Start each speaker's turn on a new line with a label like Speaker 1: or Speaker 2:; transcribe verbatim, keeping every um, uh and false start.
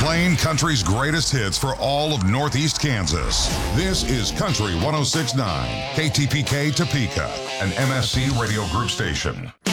Speaker 1: Playing country's greatest hits for all of Northeast Kansas. This is Country one oh six point nine, K T P K Topeka, an M S C Radio Group station.